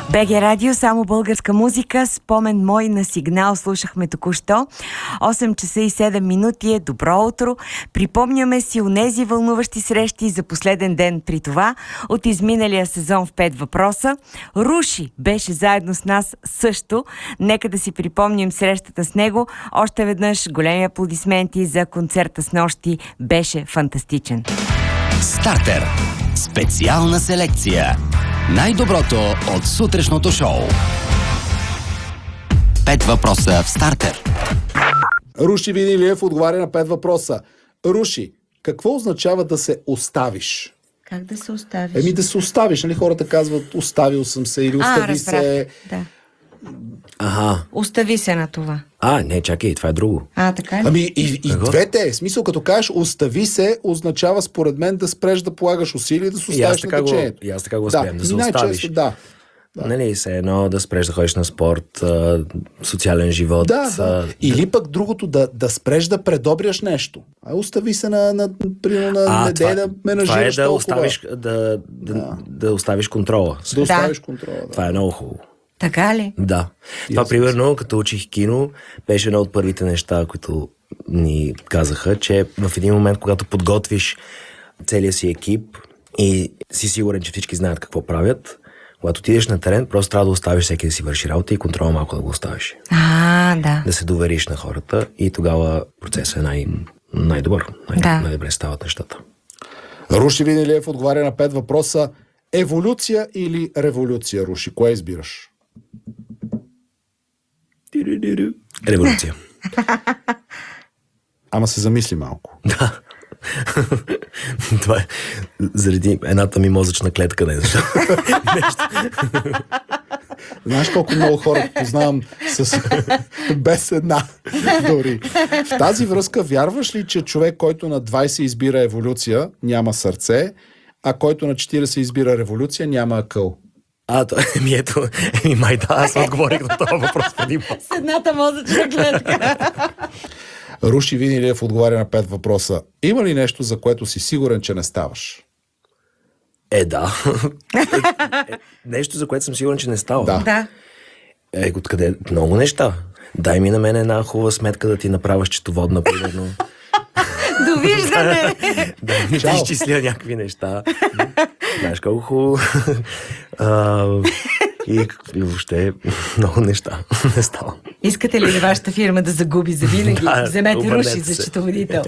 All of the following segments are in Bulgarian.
БГ Радио, само българска музика. Спомен мой на сигнал слушахме току-що. 8 часа и 7 минути е добро утро. Припомняме си онези вълнуващи срещи за последен ден при това от изминалия сезон в 5 въпроса. Руши беше заедно с нас също. Нека да си припомним срещата с него. Още веднъж големи аплодисменти за концерта с нощи. Беше фантастичен. Стартер. Специална селекция. Най-доброто от сутрешното шоу. 5 въпроса в Стартер. Руши Винилиев отговаря на 5 въпроса. Руши, какво означава да се оставиш? Как да се оставиш? Да се оставиш, нали? Хората казват оставил съм се или остави се. Да. Ага. Остави се на това. Не, чакай, това е друго. Така ли? И двете. В смисъл, като кажеш остави се, означава според мен да спреш да полагаш усилия, да се оставиш на течението. И аз така го спрям, да се оставиш. Да. Нали, все едно да спреш да ходиш на спорт, социален живот. Да. Или пък другото, да спреш да предобряш нещо. Остави се на неделя да менажираш толкова. Това е да оставиш контрола. Да оставиш контрола, да. Това е много хубаво. Така ли? Да. Това, примерно, като учих кино, беше едно от първите неща, които ни казаха, че в един момент, когато подготвиш целия си екип и си сигурен, че всички знаят какво правят, когато отидеш на терен, просто трябва да оставиш всеки да си върши работа и контрола малко да го оставиш. Да. Да се довериш на хората и тогава процесът е най-добър. Най-добре стават нещата. Руши Винилиев отговаря на 5 въпроса. Еволюция или революция, Руши? Кое избираш? Революция. Ама се замисли малко. Да. Това е заради едната ми мозъчна клетка, не защо. Знаеш колко много хора познавам без една дори. В тази връзка вярваш ли, че човек, който на 20 избира еволюция, няма сърце, а който на 40 избира революция, няма акъл? Май да, аз отговорих на този въпрос преди малко. С едната мозъчна клетка. Руши Винилиев отговаря на 5 въпроса. Има ли нещо, за което си сигурен, че не ставаш? Да. Нещо, за което съм сигурен, че не става. Да. Откъде? Много неща. Дай ми на мен една хубава сметка да ти направя счетоводна, примерно. Довиждане! Да изчисля някакви неща. Знаеш колко хубаво. И въобще много неща не става. Искате ли вашата фирма да загуби завинаги? Вземете Руши за счетоводител.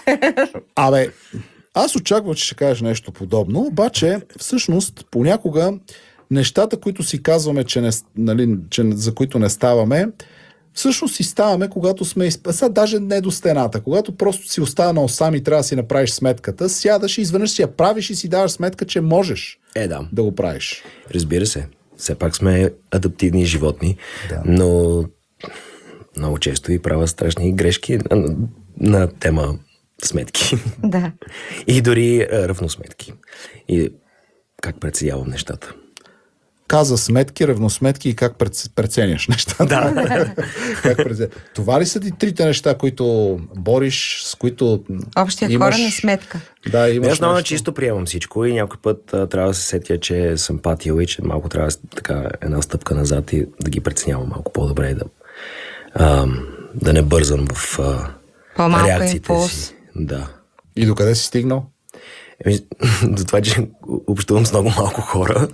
Аз очаквам, че ще кажеш нещо подобно, обаче всъщност понякога нещата, които си казваме, че за които не ставаме, всъщност си ставаме, когато сме даже не до стената. Когато просто си останал сам и трябва да си направиш сметката, сядаш и изведнъж си я правиш и си даваш сметка, че можеш да го правиш. Разбира се. Все пак сме адаптивни животни, но много често и правя страшни грешки на тема сметки. Да. И дори равносметки. И как преценявам нещата. Каза сметки, равносметки и как преценяш нещата. Това ли са ти трите неща, които бориш, с които общия имаш... хора на сметка? Да, имаш нещо. Аз чисто приемам всичко и някой път трябва да се сетя, че съм патил и че малко трябва така една стъпка назад и да ги преценявам малко по-добре и да не бързам в реакциите си. Да. И докъде си стигнал? До това, че общувам с много малко хора.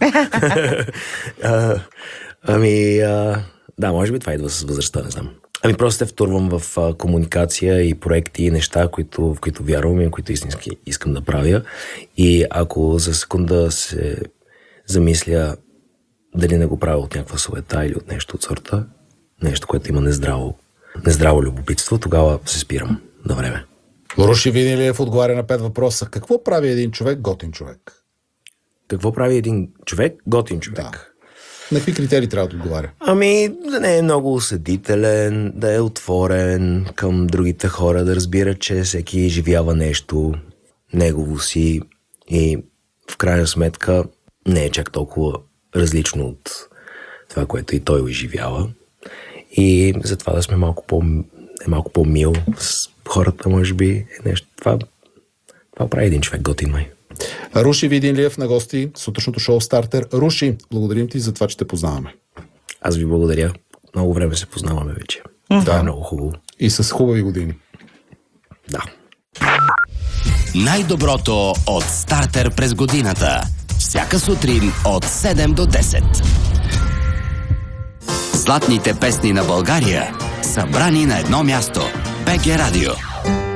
Може би това идва с възрастта, не знам. Просто се втурвам в комуникация и проекти и неща, в които вярвам и които истински искам да правя. И ако за секунда се замисля дали не го правя от някаква суета или от нещо от сорта, нещо, което има нездраво любопитство, тогава се спирам на време. Руши Винилиев отговаря на 5 въпроса. Какво прави един човек готин човек? Какво прави един човек готин човек? Да. На какви критерии трябва да отговаря? Да не е много осъдителен, да е отворен към другите хора, да разбира, че всеки изживява нещо негово си и в крайна сметка не е чак толкова различно от това, което и той изживява. И затова да сме малко по-мил с хората, може би, е нещо. Това прави един човек готин, май. Руши Видинлиев на гости, сутрешното шоу Стартер. Руши, благодарим ти за това, че те познаваме. Аз ви благодаря. Много време се познаваме вече. Това е много хубаво. И с хубави години. Да. Най-доброто от Стартер през годината. Всяка сутрин от 7 до 10. Златните песни на България, събрани на едно място. БГ Радио.